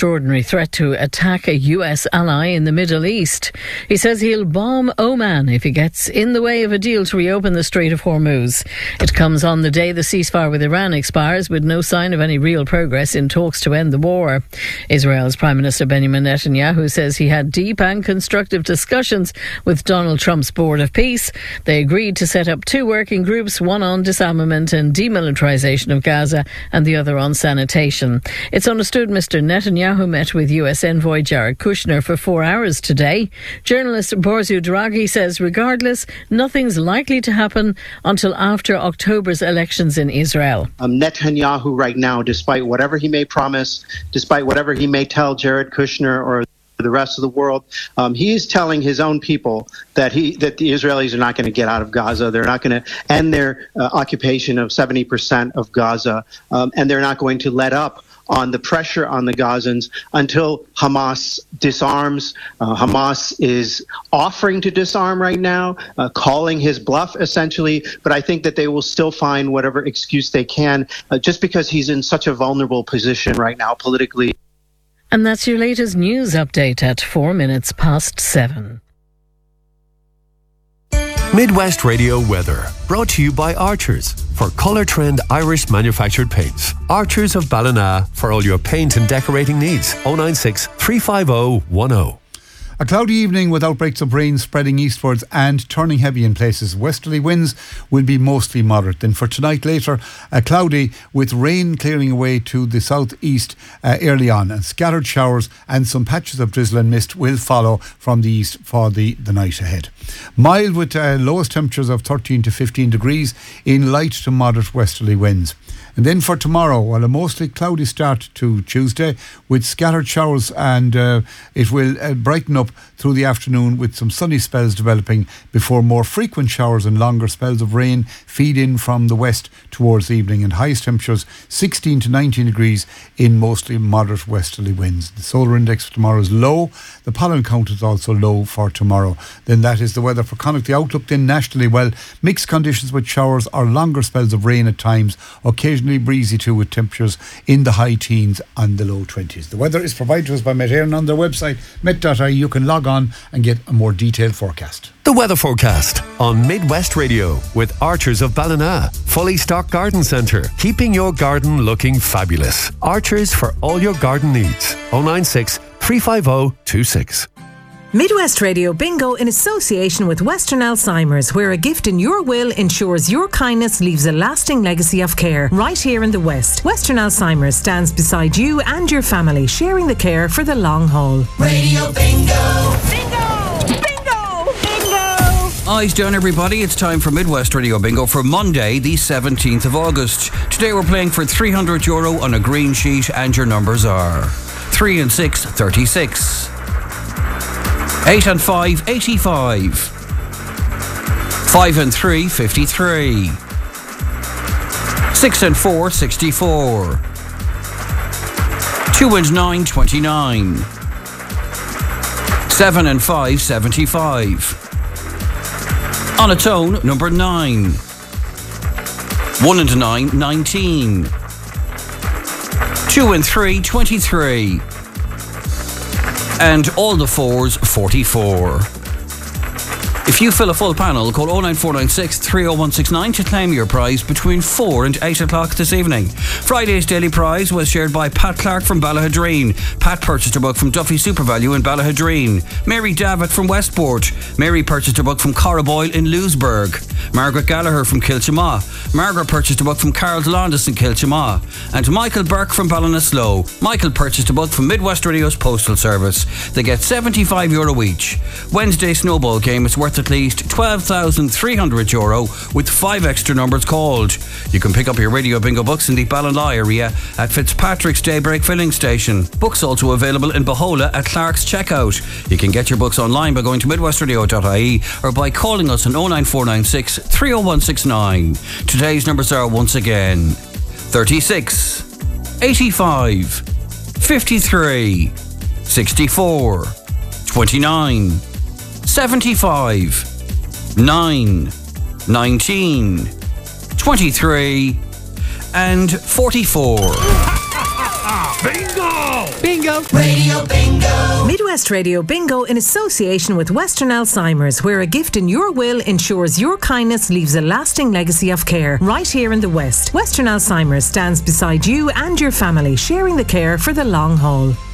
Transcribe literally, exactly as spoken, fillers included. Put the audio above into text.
extraordinary threat to attack a U S ally in the Middle East. He says he'll bomb Oman if he gets in the way of a deal to reopen the Strait of Hormuz. It comes on the day the ceasefire with Iran expires, with no sign of any real progress in talks to end the war. Israel's Prime Minister Benjamin Netanyahu says he had deep and constructive discussions with Donald Trump's Board of Peace. They agreed to set up two working groups, one on disarmament and demilitarization of Gaza and the other on sanitation. It's understood Mister Netanyahu met with U S envoy Jared Kushner for four hours today. Journalist Borzu Draghi says regardless, nothing's likely to happen until after October's elections in Israel. Um, Netanyahu right now, despite whatever he may promise, despite whatever he may tell Jared Kushner or the rest of the world, um, he is telling his own people that he that the Israelis are not going to get out of Gaza. They're not going to end their uh, occupation of seventy percent of Gaza, um, and they're not going to let up on the pressure on the Gazans until Hamas disarms. Uh, Hamas is offering to disarm right now, uh, calling his bluff essentially, but I think that they will still find whatever excuse they can, uh, just because he's in such a vulnerable position right now politically. And that's your latest news update at four minutes past seven. Midwest Radio weather, brought to you by Archers for Colour Trend Irish manufactured paints. Archers of Ballina for all your paint and decorating needs. oh nine six, three five oh, one oh. A cloudy evening with outbreaks of rain spreading eastwards and turning heavy in places. Westerly winds will be mostly moderate. Then for tonight later, a cloudy with rain clearing away to the southeast uh, early on, and scattered showers and some patches of drizzle and mist will follow from the east for the, the night ahead. Mild with uh, lowest temperatures of thirteen to fifteen degrees in light to moderate westerly winds. And then for tomorrow, well, a mostly cloudy start to Tuesday with scattered showers, and uh, it will uh, brighten up through the afternoon with some sunny spells developing before more frequent showers and longer spells of rain feed in from the west towards evening, and highest temperatures sixteen to nineteen degrees in mostly moderate westerly winds. The solar index for tomorrow is low. The pollen count is also low for tomorrow. Then that is the weather for Connacht. The outlook then nationally, well, mixed conditions with showers or longer spells of rain at times, occasionally breezy too, with temperatures in the high teens and the low twenties. The weather is provided to us by Met Éireann on their website, met dot I E. You can log on and get a more detailed forecast. The weather forecast on Midwest Radio with Archers of Ballina. Fully stocked garden centre, keeping your garden looking fabulous. Archers for all your garden needs. oh nine six, three five oh, two six. Midwest Radio Bingo in association with Western Alzheimer's, where a gift in your will ensures your kindness leaves a lasting legacy of care. Right here in the West, Western Alzheimer's stands beside you and your family, sharing the care for the long haul. Radio Bingo! Bingo! Bingo! Bingo! Eyes down, everybody. It's time for Midwest Radio Bingo for Monday, the seventeenth of August. Today we're playing for three hundred euro on a green sheet, and your numbers are three and six, thirty-six. eight and five, eighty-five. five and three, fifty-three. six and four, sixty-four. two and nine, twenty-nine. seven and five, seventy-five. On a tone, number nine. one and nine, nineteen. two and three, twenty-three. And all the fours, forty-four. If you fill a full panel, call oh nine four nine six, three oh one six nine to claim your prize between four and eight o'clock this evening. Friday's daily prize was shared by Pat Clark from Ballahadreen. Pat purchased a book from Duffy Supervalue in Ballahadreen. Mary Davitt from Westport. Mary purchased a book from Corraboyle in Lewisburg. Margaret Gallagher from Kilchama. Margaret purchased a book from Carol Delandis in Kilchama. And Michael Burke from Ballinasloe. Michael purchased a book from Midwest Radio's Postal Service. They get seventy-five euro each. Wednesday snowball game is worth at least twelve thousand three hundred euro with five extra numbers called. You can pick up your Radio Bingo books in the Ballina area at Fitzpatrick's Daybreak Filling Station. Books also available in Bohola at Clark's Checkout. You can get your books online by going to midwest radio dot I E or by calling us on oh nine four nine six, three oh one six nine. Today's numbers are once again thirty-six, eighty-five, fifty-three, sixty-four, twenty-nine, seventy-five, nine, nineteen, twenty-three, and forty-four. Bingo! Bingo! Radio Bingo. Midwest Radio Bingo in association with Western Alzheimer's, where a gift in your will ensures your kindness leaves a lasting legacy of care. Right here in the West, Western Alzheimer's stands beside you and your family, sharing the care for the long haul.